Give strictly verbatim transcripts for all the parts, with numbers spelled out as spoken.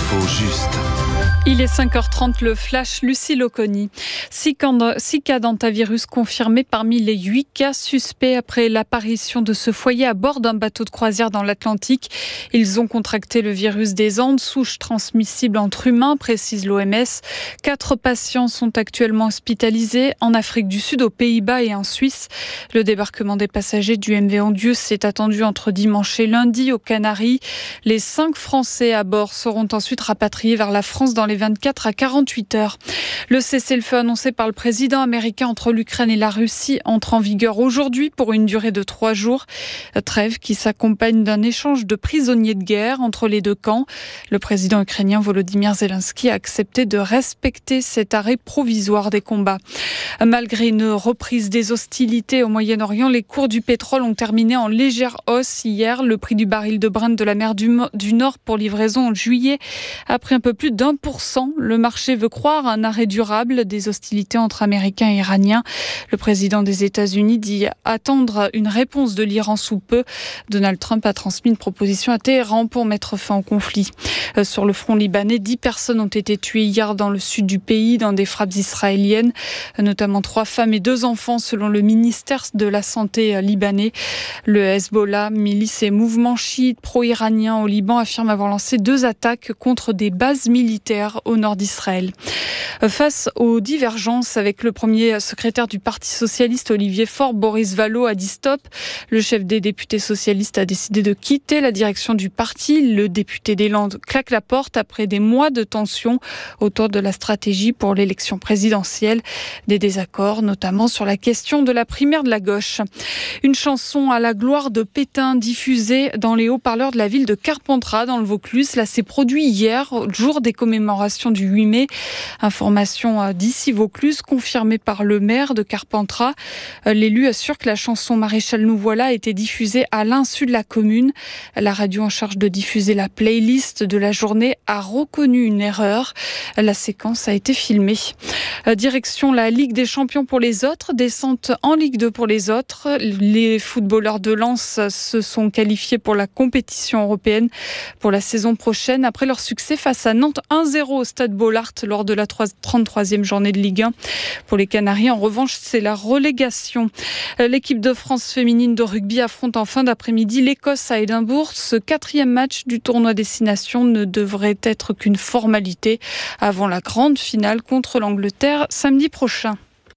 L'info juste. Il est cinq heures trente, le flash, Lucie Loconi. Six cas d'hantavirus confirmés parmi les huit cas suspects après l'apparition de ce foyer à bord d'un bateau de croisière dans l'Atlantique. Ils ont contracté le virus des Andes, souche transmissible entre humains, précise l'O M S. Quatre patients sont actuellement hospitalisés en Afrique du Sud, aux Pays-Bas et en Suisse. Le débarquement des passagers du M V Andius est attendu entre dimanche et lundi aux Canaries. Les cinq Français à bord seront ensuite rapatriés vers la France dans les vingt-quatre à quarante-huit heures. Le cessez-le-feu annoncé par le président américain entre l'Ukraine et la Russie entre en vigueur aujourd'hui pour une durée de trois jours. Trêve qui s'accompagne d'un échange de prisonniers de guerre entre les deux camps. Le président ukrainien Volodymyr Zelensky a accepté de respecter cet arrêt provisoire des combats. Malgré une reprise des hostilités au Moyen-Orient, les cours du pétrole ont terminé en légère hausse hier. Le prix du baril de Brent de la mer du, du Nord pour livraison en juillet a pris un peu plus d'un pour cent. Le marché veut croire à un arrêt durable des hostilités entre Américains et Iraniens. Le président des États-Unis dit attendre une réponse de l'Iran sous peu. Donald Trump a transmis une proposition à Téhéran pour mettre fin au conflit. Sur le front libanais, dix personnes ont été tuées hier dans le sud du pays dans des frappes israéliennes, notamment trois femmes et deux enfants selon le ministère de la Santé libanais. Le Hezbollah, milice et mouvement chiite pro-iranien au Liban, affirme avoir lancé deux attaques contre des bases militaires au nord d'Israël. Face aux divergences avec le premier secrétaire du Parti socialiste, Olivier Faure, Boris Vallaud a dit stop. Le chef des députés socialistes a décidé de quitter la direction du parti. Le député des Landes claque la porte après des mois de tension autour de la stratégie pour l'élection présidentielle. Des désaccords, notamment sur la question de la primaire de la gauche. Une chanson à la gloire de Pétain diffusée dans les haut-parleurs de la ville de Carpentras, dans le Vaucluse. Là, c'est produit hier, jour des commémorations du huit mai. Information d'ici Vaucluse, confirmée par le maire de Carpentras. L'élu assure que la chanson Maréchal nous voilà a été diffusée à l'insu de la commune. La radio en charge de diffuser la playlist de la journée a reconnu une erreur. La séquence a été filmée. Direction la Ligue des champions pour les autres, descente en Ligue deux pour les autres. Les footballeurs de Lens se sont qualifiés pour la compétition européenne pour la saison prochaine après leur succès face à Nantes un zéro au stade Bollaert lors de la trente-troisième journée de Ligue un. Pour les Canaries, en revanche, c'est la relégation. L'équipe de France féminine de rugby affronte en fin d'après-midi l'Écosse à Édimbourg. Ce quatrième match du tournoi Destination ne devrait être qu'une formalité avant la grande finale contre l'Angleterre samedi prochain.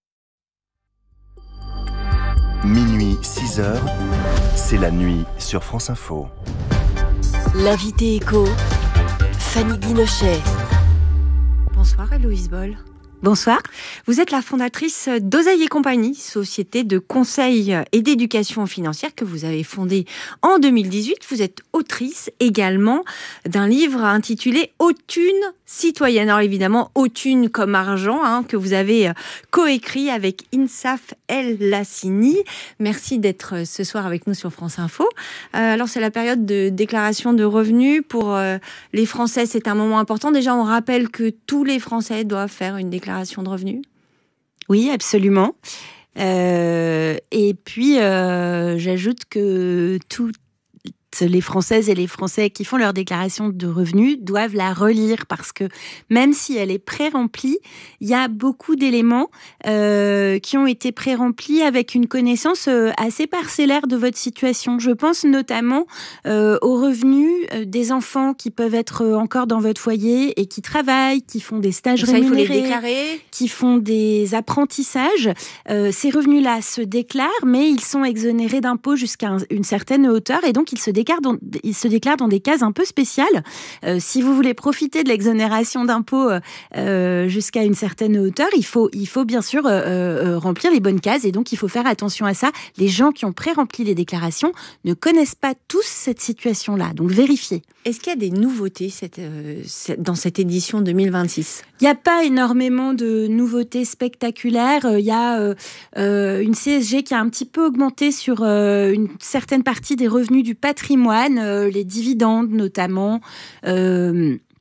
Minuit, six heures, c'est la nuit sur France Info. L'invité écho, Fanny Guinochet. Bonsoir Héloïse Boll. Bonsoir. Vous êtes la fondatrice d'Oseille et Compagnie, société de conseil et d'éducation financière que vous avez fondée en deux mille dix-huit. Vous êtes autrice également d'un livre intitulé Haute-Thune citoyenne. Alors évidemment, Haute-Thune comme argent, hein, que vous avez coécrit avec Insaf El Lassini. Merci d'être ce soir avec nous sur France Info. Euh, alors c'est la période de déclaration de revenus. Pour euh, les Français, c'est un moment important. Déjà, on rappelle que tous les Français doivent faire une déclaration de revenus. Oui, absolument. Euh, et puis, euh, j'ajoute que toutes les Françaises et les Français qui font leur déclaration de revenus doivent la relire parce que même si elle est pré-remplie, il y a beaucoup d'éléments euh, qui ont été pré-remplis avec une connaissance euh, assez parcellaire de votre situation. Je pense notamment euh, aux revenus euh, des enfants qui peuvent être encore dans votre foyer et qui travaillent, qui font des stages ça, rémunérés, il faut les déclarer. Qui font des apprentissages. Euh, ces revenus-là se déclarent, mais ils sont exonérés d'impôts jusqu'à un, une certaine hauteur et donc ils se déclarent Dans, il se déclare dans des cases un peu spéciales. Euh, si vous voulez profiter de l'exonération d'impôts euh, jusqu'à une certaine hauteur, il faut, il faut bien sûr euh, euh, remplir les bonnes cases et donc il faut faire attention à ça. Les gens qui ont pré-rempli les déclarations ne connaissent pas tous cette situation-là, donc vérifiez. Est-ce qu'il y a des nouveautés cette, euh, dans cette édition deux mille vingt-six ? Il n'y a pas énormément de nouveautés spectaculaires. Il y a euh, euh, une C S G qui a un petit peu augmenté sur euh, une certaine partie des revenus du patrimoine, euh, les dividendes notamment. Euh,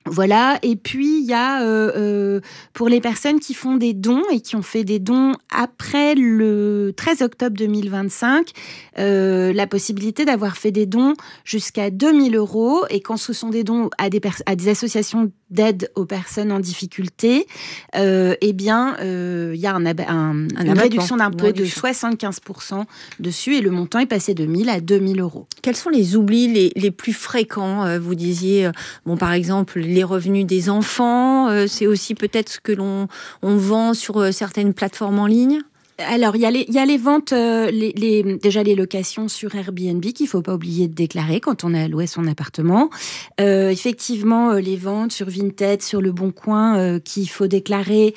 Voilà, et puis il y a euh, euh, pour les personnes qui font des dons et qui ont fait des dons après le treize octobre deux mille vingt-cinq, euh, la possibilité d'avoir fait des dons jusqu'à deux mille euros, et quand ce sont des dons à des, pers- à des associations d'aide aux personnes en difficulté, euh, eh bien euh, il y a un, ab- un, un une réduction d'impôt de soixante-quinze pour cent dessus, et le montant est passé de mille à deux mille euros. Quels sont les oublis les, les plus fréquents ? Vous disiez, bon, par exemple, les revenus des enfants, euh, c'est aussi peut-être ce que l'on on vend sur euh, certaines plateformes en ligne ? Alors, il y a les, il y a les ventes, euh, les, les, déjà les locations sur Airbnb qu'il faut pas oublier de déclarer quand on a loué son appartement. Euh, effectivement, euh, les ventes sur Vinted, sur Le Bon Coin, euh, qu'il faut déclarer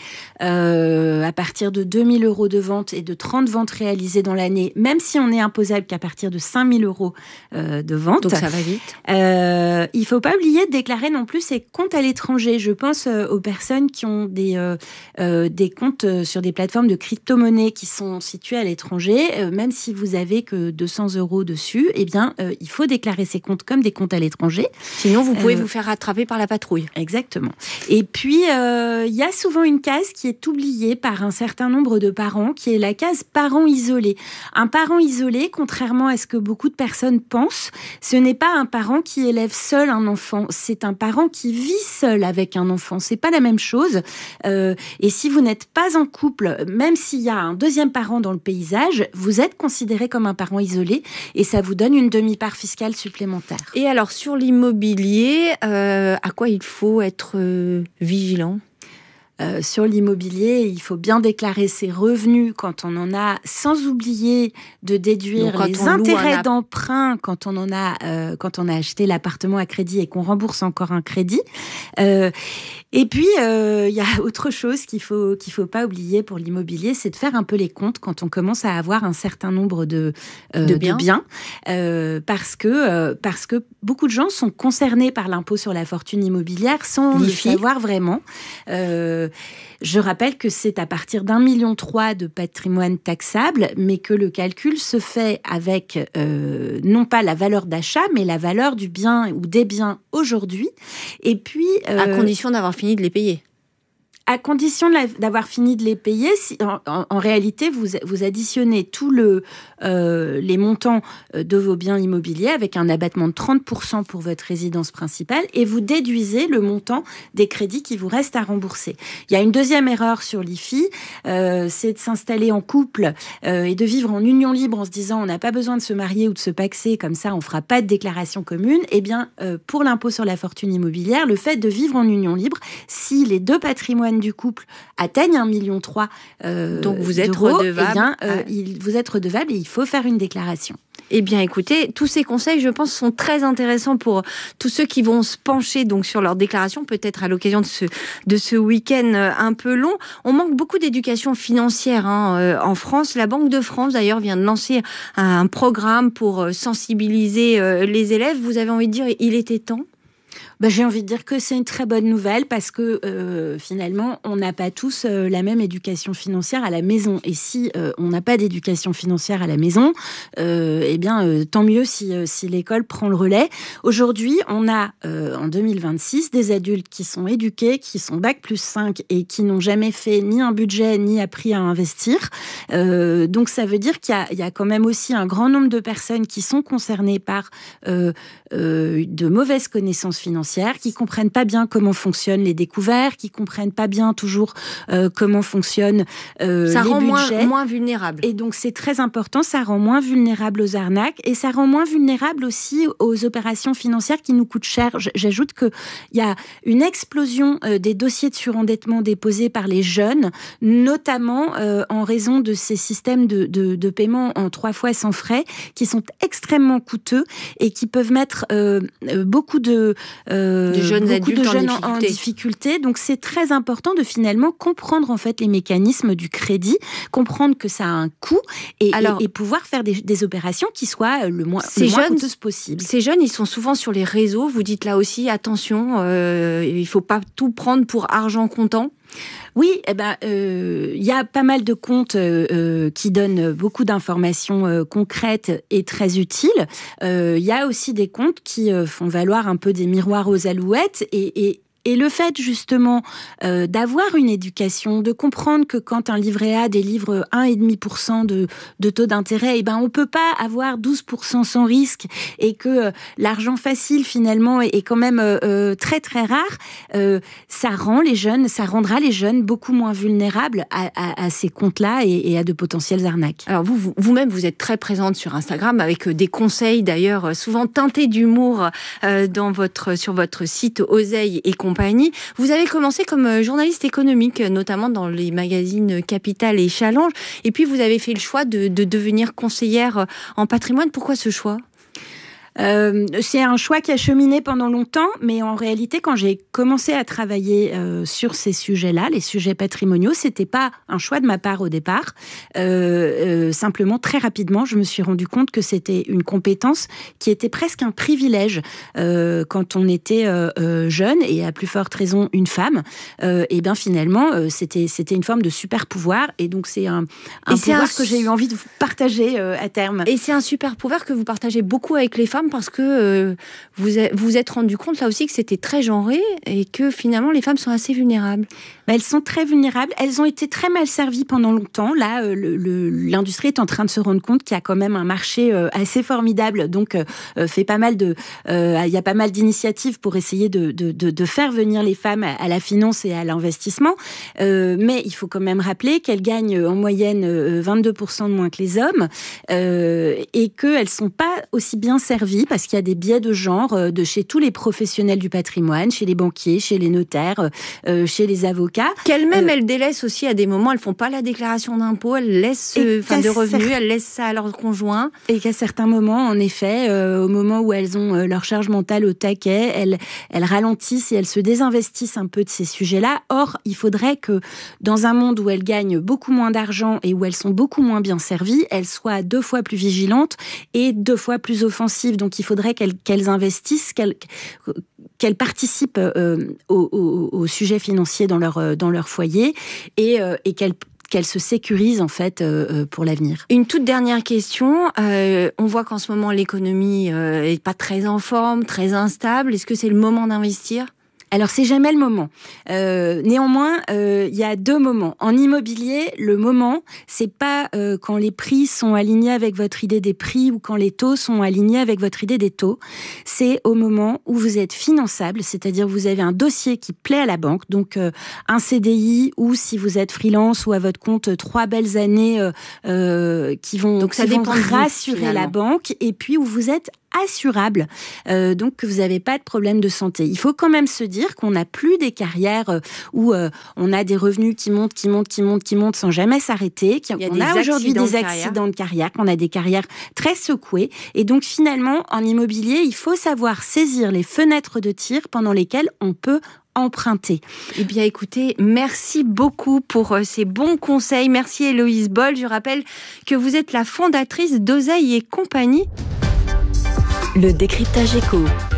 euh, à partir de deux mille euros de vente et de trente ventes réalisées dans l'année, même si on est imposable qu'à partir de cinq mille euros euh, de vente. Donc ça va vite. Euh, il faut pas oublier de déclarer non plus ses comptes à l'étranger. Je pense euh, aux personnes qui ont des, euh, euh, des comptes euh, sur des plateformes de crypto-monnaie qui sont situés à l'étranger, euh, même si vous avez que deux cents euros dessus, eh bien, euh, il faut déclarer ces comptes comme des comptes à l'étranger. Sinon, vous pouvez euh, vous faire rattraper par la patrouille. Exactement. Et puis, il euh, y a souvent une case qui est oubliée par un certain nombre de parents, qui est la case parent isolé. Un parent isolé, contrairement à ce que beaucoup de personnes pensent, ce n'est pas un parent qui élève seul un enfant, c'est un parent qui vit seul avec un enfant. C'est pas la même chose. Euh, et si vous n'êtes pas en couple, même s'il y a un deuxième parent dans le paysage, vous êtes considéré comme un parent isolé, et ça vous donne une demi-part fiscale supplémentaire. Et alors, sur l'immobilier, euh, à quoi il faut être euh, vigilant ? Euh, sur l'immobilier, il faut bien déclarer ses revenus quand on en a, sans oublier de déduire les intérêts app... d'emprunt quand on en a, euh, quand on a acheté l'appartement à crédit et qu'on rembourse encore un crédit. Euh, et puis, il euh, y a autre chose qu'il faut qu'il faut pas oublier pour l'immobilier, c'est de faire un peu les comptes quand on commence à avoir un certain nombre de euh, de biens, de biens euh, parce que euh, parce que beaucoup de gens sont concernés par l'impôt sur la fortune immobilière sans le savoir vraiment. Euh, Je rappelle que c'est à partir d'un million trois de patrimoine taxable, mais que le calcul se fait avec euh, non pas la valeur d'achat, mais la valeur du bien ou des biens aujourd'hui. Et puis euh, à condition d'avoir fini de les payer. À condition d'avoir fini de les payer, si, en, en, en réalité, vous, vous additionnez tous le, euh, les montants de vos biens immobiliers avec un abattement de trente pour cent pour votre résidence principale, et vous déduisez le montant des crédits qui vous restent à rembourser. Il y a une deuxième erreur sur l'I F I, euh, c'est de s'installer en couple euh, et de vivre en union libre en se disant on n'a pas besoin de se marier ou de se paxer, comme ça on ne fera pas de déclaration commune. Eh bien, euh, pour l'impôt sur la fortune immobilière, le fait de vivre en union libre, si les deux patrimoines du couple atteignent un million trois euh, donc vous êtes d'euros, redevable. Eh bien, euh, il, vous êtes redevable et il faut faire une déclaration. Eh bien, écoutez, tous ces conseils, je pense, sont très intéressants pour tous ceux qui vont se pencher donc sur leur déclaration, peut-être à l'occasion de ce, de ce week-end un peu long. On manque beaucoup d'éducation financière hein, euh, en France. La Banque de France, d'ailleurs, vient de lancer un programme pour sensibiliser euh, les élèves. Vous avez envie de dire, il était temps ? Ben, j'ai envie de dire que c'est une très bonne nouvelle parce que euh, finalement, on n'a pas tous euh, la même éducation financière à la maison. Et si euh, on n'a pas d'éducation financière à la maison, euh, eh bien, euh, tant mieux si, euh, si l'école prend le relais. Aujourd'hui, on a euh, en deux mille vingt-six des adultes qui sont éduqués, qui sont bac plus cinq et qui n'ont jamais fait ni un budget ni appris à investir. Euh, donc, ça veut dire qu'il y a, il y a quand même aussi un grand nombre de personnes qui sont concernées par euh, euh, de mauvaises connaissances financières, qui comprennent pas bien comment fonctionnent les découverts, qui comprennent pas bien toujours euh, comment fonctionnent euh, ça les rend budgets. Moins, moins vulnérable. Et donc c'est très important, ça rend moins vulnérable aux arnaques et ça rend moins vulnérable aussi aux opérations financières qui nous coûtent cher. J'ajoute que il y a une explosion euh, des dossiers de surendettement déposés par les jeunes, notamment euh, en raison de ces systèmes de, de, de paiement en trois fois sans frais qui sont extrêmement coûteux et qui peuvent mettre euh, beaucoup de Euh, de jeunes beaucoup adultes de jeunes en, difficulté. en, en difficulté. Donc, c'est très important de finalement comprendre en fait les mécanismes du crédit, comprendre que ça a un coût et, Alors, et, et pouvoir faire des, des opérations qui soient le moins, le moins jeunes, coûteuses possible. Ces jeunes, ils sont souvent sur les réseaux. Vous dites là aussi, attention, euh, il ne faut pas tout prendre pour argent comptant. Oui, eh ben, euh, y a pas mal de comptes euh, qui donnent beaucoup d'informations euh, concrètes et très utiles. Il euh, y a aussi des comptes qui euh, font valoir un peu des miroirs aux alouettes et, et Et le fait justement euh, d'avoir une éducation, de comprendre que quand un livret A délivre un virgule cinq pour cent de, de taux d'intérêt, eh ben on peut pas avoir douze pour cent sans risque, et que euh, l'argent facile finalement est, est quand même euh, très très rare, euh, ça rend les jeunes, ça rendra les jeunes beaucoup moins vulnérables à, à, à ces comptes-là et, et à de potentielles arnaques. Alors vous, vous, vous-même, vous êtes très présente sur Instagram avec des conseils d'ailleurs souvent teintés d'humour euh, dans votre, sur votre site Oseille et compagnie. Vous avez commencé comme journaliste économique, notamment dans les magazines Capital et Challenge, et puis vous avez fait le choix de, de devenir conseillère en patrimoine. Pourquoi ce choix ? Euh, c'est un choix qui a cheminé pendant longtemps, mais en réalité, quand j'ai commencé à travailler euh, sur ces sujets-là, les sujets patrimoniaux, c'était pas un choix de ma part au départ. Euh, euh, simplement, très rapidement, je me suis rendu compte que c'était une compétence qui était presque un privilège euh, quand on était euh, euh, jeune, et à plus forte raison une femme. Euh, et bien finalement, euh, c'était c'était une forme de super pouvoir, et donc c'est un, un pouvoir un... que j'ai eu envie de partager euh, à terme. Et c'est un super pouvoir que vous partagez beaucoup avec les femmes, parce que euh, vous vous êtes rendu compte là aussi que c'était très genré et que finalement les femmes sont assez vulnérables. Ben, elles sont très vulnérables, elles ont été très mal servies pendant longtemps. Là, euh, le, le, l'industrie est en train de se rendre compte qu'il y a quand même un marché euh, assez formidable, donc euh, fait pas mal de, euh, il y a pas mal d'initiatives pour essayer de, de, de, de faire venir les femmes à, à la finance et à l'investissement. Euh, mais il faut quand même rappeler qu'elles gagnent en moyenne euh, vingt-deux pour cent de moins que les hommes, euh, et qu'elles sont pas aussi bien servies, parce qu'il y a des biais de genre euh, de chez tous les professionnels du patrimoine, chez les banquiers, chez les notaires, euh, chez les avocats. Qu'elles-mêmes, euh, elles délaissent aussi à des moments, elles font pas la déclaration d'impôt, elles laissent, enfin de revenus, elles laissent ça à leur conjoint. Et qu'à certains moments, en effet, euh, au moment où elles ont euh, leur charge mentale au taquet, elles, elles ralentissent et elles se désinvestissent un peu de ces sujets-là. Or, il faudrait que dans un monde où elles gagnent beaucoup moins d'argent et où elles sont beaucoup moins bien servies, elles soient deux fois plus vigilantes et deux fois plus offensives. Donc, il faudrait qu'elles, qu'elles investissent, qu'elles, qu'elles participent euh, au, au, au sujet financier dans leur, dans leur foyer, et, euh, et qu'elles qu'elle se sécurise en fait euh, pour l'avenir. Une toute dernière question. Euh, on voit qu'en ce moment l'économie euh, est pas très en forme, très instable. Est-ce que c'est le moment d'investir ? Alors, c'est jamais le moment. Euh, néanmoins, euh, il y a deux moments. En immobilier, le moment, c'est pas euh, quand les prix sont alignés avec votre idée des prix ou quand les taux sont alignés avec votre idée des taux. C'est au moment où vous êtes finançable, c'est-à-dire vous avez un dossier qui plaît à la banque, donc euh, un C D I, ou si vous êtes freelance ou à votre compte, trois belles années euh, euh, qui vont, donc ça qui dépend vont de vous, rassurer finalement. La banque, et puis où vous êtes assurable, euh, donc que vous n'avez pas de problème de santé. Il faut quand même se dire qu'on n'a plus des carrières euh, où euh, on a des revenus qui montent, qui montent, qui montent, qui montent sans jamais s'arrêter, qu'on a, a aujourd'hui des accidents de carrière, qu'on a des carrières très secouées. Et donc finalement, en immobilier, il faut savoir saisir les fenêtres de tir pendant lesquelles on peut emprunter. Eh bien, écoutez, merci beaucoup pour euh, ces bons conseils. Merci Héloïse Boll. Je rappelle que vous êtes la fondatrice d'Oseille et compagnie. Le décryptage éco.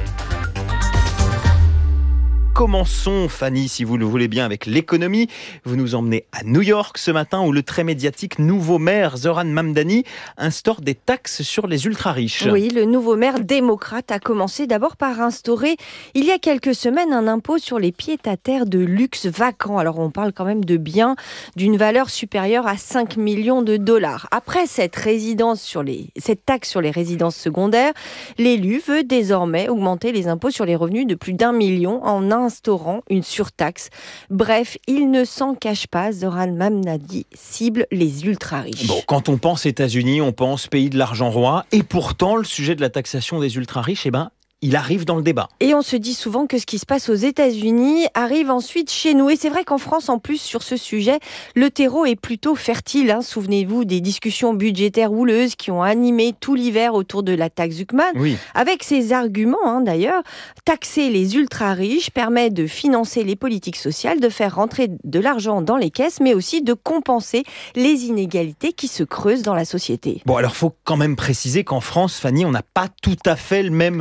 Commençons, Fanny, si vous le voulez bien, avec l'économie. Vous nous emmenez à New York ce matin, où le très médiatique nouveau maire Zoran Mamdani instaure des taxes sur les ultra-riches. Oui, le nouveau maire démocrate a commencé d'abord par instaurer, il y a quelques semaines, un impôt sur les pieds-à-terre de luxe vacants. Alors, on parle quand même de biens d'une valeur supérieure à cinq millions de dollars. Après cette, résidence sur les, cette taxe sur les résidences secondaires, l'élu veut désormais augmenter les impôts sur les revenus de plus d'un million en un instaurant une surtaxe. Bref, il ne s'en cache pas, Zoran Mamdani cible les ultra-riches. Bon, quand on pense États-Unis, on pense pays de l'argent roi, et pourtant le sujet de la taxation des ultra-riches, eh ben, il arrive dans le débat. Et on se dit souvent que ce qui se passe aux États-Unis arrive ensuite chez nous. Et c'est vrai qu'en France, en plus, sur ce sujet, le terreau est plutôt fertile. Hein. Souvenez-vous des discussions budgétaires houleuses qui ont animé tout l'hiver autour de la taxe Zuckman. Oui. Avec ces arguments, hein, d'ailleurs, taxer les ultra-riches permet de financer les politiques sociales, de faire rentrer de l'argent dans les caisses, mais aussi de compenser les inégalités qui se creusent dans la société. Bon, alors il faut quand même préciser qu'en France, Fanny, on n'a pas tout à fait le même niveau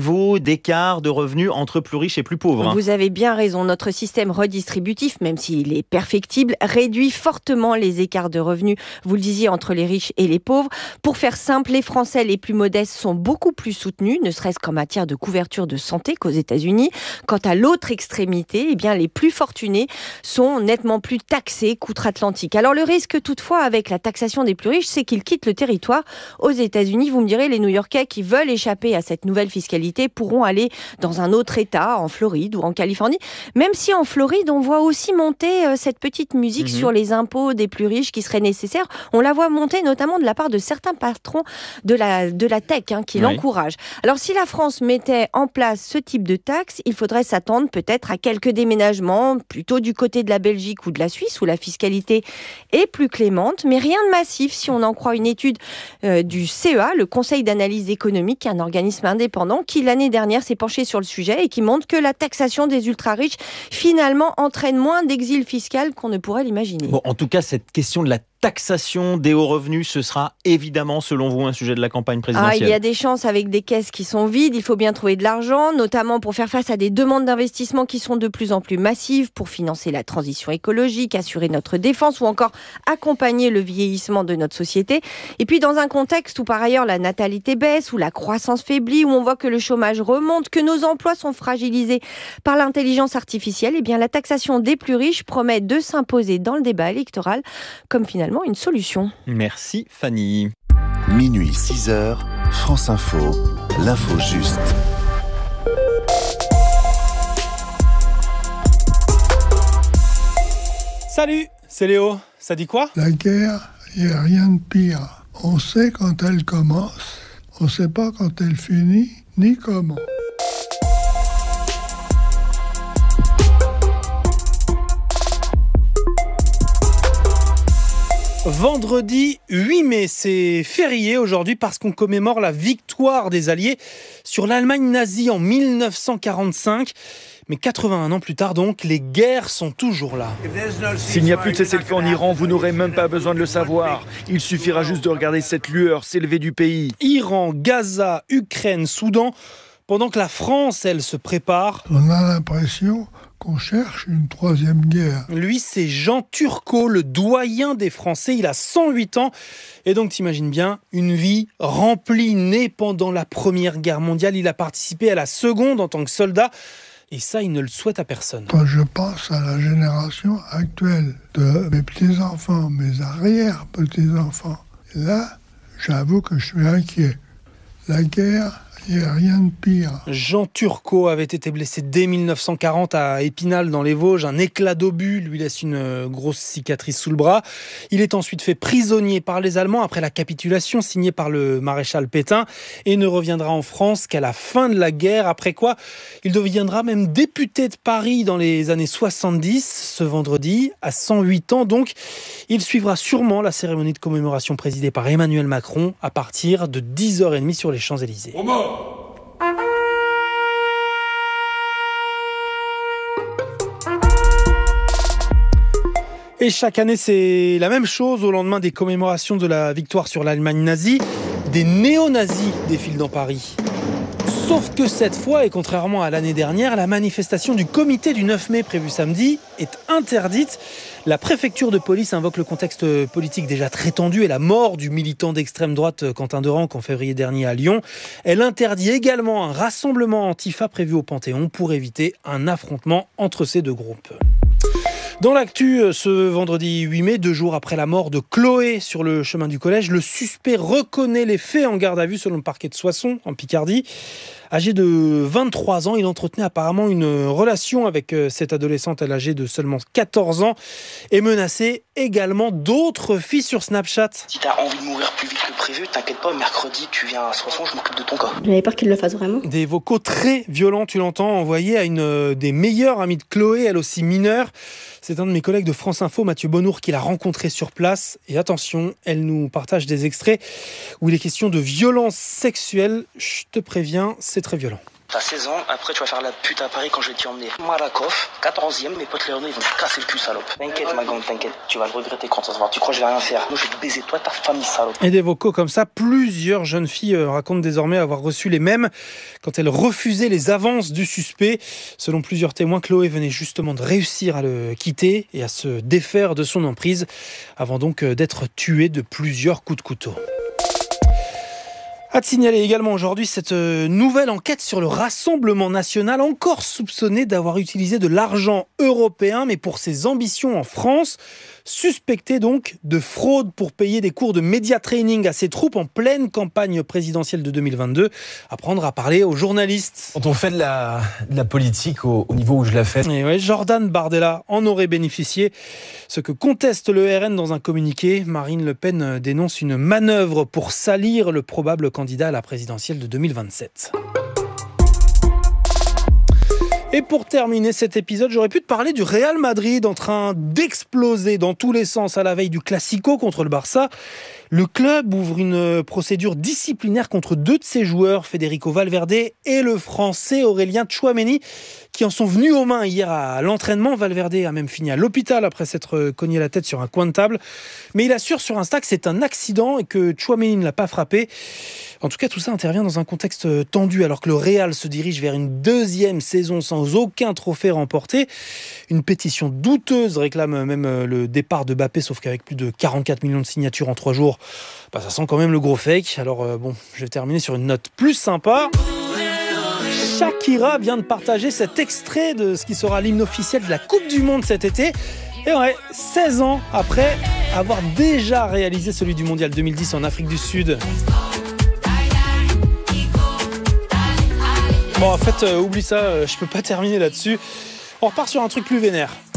niveau d'écart de revenus entre plus riches et plus pauvres. Vous avez bien raison. Notre système redistributif, même s'il est perfectible, réduit fortement les écarts de revenus, vous le disiez, entre les riches et les pauvres. Pour faire simple, les Français les plus modestes sont beaucoup plus soutenus, ne serait-ce qu'en matière de couverture de santé qu'aux États-Unis. Quant à l'autre extrémité, eh bien, les plus fortunés sont nettement plus taxés qu'outre-Atlantique. Alors le risque toutefois avec la taxation des plus riches, c'est qu'ils quittent le territoire. Aux États-Unis, vous me direz, les New-Yorkais qui veulent échapper à cette nouvelle fiscalité pourront aller dans un autre État, en Floride ou en Californie. Même si en Floride, on voit aussi monter euh, cette petite musique mmh. sur les impôts des plus riches qui serait nécessaire. On la voit monter notamment de la part de certains patrons de la, de la tech hein, qui oui. l'encouragent. Alors si la France mettait en place ce type de taxe, il faudrait s'attendre peut-être à quelques déménagements, plutôt du côté de la Belgique ou de la Suisse, où la fiscalité est plus clémente, mais rien de massif si on en croit une étude euh, du C E A, le Conseil d'analyse économique, un organisme indépendant qui l'année dernière s'est penché sur le sujet et qui montre que la taxation des ultra-riches finalement entraîne moins d'exil fiscal qu'on ne pourrait l'imaginer. Bon, en tout cas, cette question de la taxation des hauts revenus, ce sera évidemment, selon vous, un sujet de la campagne présidentielle. Ah, il y a des chances avec des caisses qui sont vides. Il faut bien trouver de l'argent, notamment pour faire face à des demandes d'investissement qui sont de plus en plus massives, pour financer la transition écologique, assurer notre défense ou encore accompagner le vieillissement de notre société. Et puis dans un contexte où par ailleurs la natalité baisse, où la croissance faiblit, où on voit que le chômage remonte, que nos emplois sont fragilisés par l'intelligence artificielle, eh bien la taxation des plus riches promet de s'imposer dans le débat électoral comme finalement une solution. Merci Fanny. Minuit six heures, France Info, l'info juste. Salut, c'est Léo. Ça dit quoi ? La guerre, il n'y a rien de pire. On sait quand elle commence, on ne sait pas quand elle finit, ni comment. Vendredi huit mai, c'est férié aujourd'hui parce qu'on commémore la victoire des Alliés sur l'Allemagne nazie en mille neuf cent quarante-cinq. Mais quatre-vingt-un ans plus tard donc, les guerres sont toujours là. S'il n'y a plus de cessez-le-feu en Iran, vous n'aurez même pas besoin de le savoir. Il suffira juste de regarder cette lueur s'élever du pays. Iran, Gaza, Ukraine, Soudan, pendant que la France, elle, se prépare. On a l'impression qu'on cherche une troisième guerre. Lui, c'est Jean Turcot, le doyen des Français. Il a cent huit ans. Et donc, t'imagines bien, une vie remplie, né pendant la Première Guerre mondiale. Il a participé à la Seconde en tant que soldat. Et ça, il ne le souhaite à personne. Quand je pense à la génération actuelle de mes petits-enfants, mes arrière-petits-enfants, là, j'avoue que je suis inquiet. La guerre, il n'y a rien de pire. Jean Turcot avait été blessé dès mille neuf cent quarante à Épinal dans les Vosges. Un éclat d'obus lui laisse une grosse cicatrice sous le bras. Il est ensuite fait prisonnier par les Allemands après la capitulation signée par le maréchal Pétain et ne reviendra en France qu'à la fin de la guerre. Après quoi, il deviendra même député de Paris dans les années soixante-dix. Ce vendredi, à cent huit ans donc, il suivra sûrement la cérémonie de commémoration présidée par Emmanuel Macron à partir de dix heures trente sur les Champs-Élysées. Et chaque année, c'est la même chose au lendemain des commémorations de la victoire sur l'Allemagne nazie. Des néo-nazis défilent dans Paris. Sauf que cette fois, et contrairement à l'année dernière, la manifestation du comité du neuf mai prévue samedi est interdite. La préfecture de police invoque le contexte politique déjà très tendu et la mort du militant d'extrême droite Quentin Derenc en février dernier à Lyon. Elle interdit également un rassemblement antifa prévu au Panthéon pour éviter un affrontement entre ces deux groupes. Dans l'actu, ce vendredi huit mai, deux jours après la mort de Chloé sur le chemin du collège, le suspect reconnaît les faits en garde à vue selon le parquet de Soissons, en Picardie. Âgé de vingt-trois ans, il entretenait apparemment une relation avec cette adolescente, elle âgée de seulement quatorze ans, et menaçait également d'autres filles sur Snapchat. Si t'as envie de mourir plus vite que prévu, t'inquiète pas, mercredi tu viens à Soissons, je m'occupe de ton cas. J'avais peur qu'il le fasse vraiment. Des vocaux très violents, tu l'entends, envoyés à une des meilleures amies de Chloé, elle aussi mineure. C'est un de mes collègues de France Info, Mathieu Bonnour, qui l'a rencontrée sur place. Et attention, elle nous partage des extraits où il est question de violence sexuelle. Je te préviens, c'est très violent. T'as seize ans, après tu vas faire la pute à Paris quand je vais t'y emmener. Malakoff, quatorzième, mes potes léonais, ils vont te casser le cul, salope. T'inquiète, ma grande, t'inquiète. Tu vas le regretter quand ça se voit. Tu crois que je vais rien faire? Moi, je vais te baiser, toi, ta famille, salope. Et des vocaux comme ça, plusieurs jeunes filles racontent désormais avoir reçu les mêmes quand elles refusaient les avances du suspect. Selon plusieurs témoins, Chloé venait justement de réussir à le quitter et à se défaire de son emprise avant donc d'être tuée de plusieurs coups de couteau. À te signaler également aujourd'hui cette nouvelle enquête sur le Rassemblement national, encore soupçonné d'avoir utilisé de l'argent européen, mais pour ses ambitions en France. Suspecté donc de fraude pour payer des cours de média training à ses troupes en pleine campagne présidentielle de deux mille vingt-deux. Apprendre à parler aux journalistes. Quand on fait de la, de la politique au, au niveau où je la fais. Et ouais, Jordan Bardella en aurait bénéficié. Ce que conteste le R N dans un communiqué, Marine Le Pen dénonce une manœuvre pour salir le probable candidat à la présidentielle de deux mille vingt-sept. Et pour terminer cet épisode, j'aurais pu te parler du Real Madrid en train d'exploser dans tous les sens à la veille du Classico contre le Barça. Le club ouvre une procédure disciplinaire contre deux de ses joueurs, Federico Valverde et le Français Aurélien Tchouaméni, qui en sont venus aux mains hier à l'entraînement. Valverde a même fini à l'hôpital après s'être cogné la tête sur un coin de table. Mais il assure sur Insta que c'est un accident et que Tchouaméni ne l'a pas frappé. En tout cas, tout ça intervient dans un contexte tendu alors que le Real se dirige vers une deuxième saison sans aucun trophée remporté. Une pétition douteuse réclame même le départ de Mbappé, sauf qu'avec plus de quarante-quatre millions de signatures en trois jours, bah ça sent quand même le gros fake. Alors euh, bon, je vais terminer sur une note plus sympa. Shakira vient de partager cet extrait de ce qui sera l'hymne officiel de la Coupe du Monde cet été. Et ouais, seize ans après avoir déjà réalisé celui du Mondial deux mille dix en Afrique du Sud. Bon, en fait, euh, oublie ça, euh, je peux pas terminer là-dessus. On repart sur un truc plus vénère.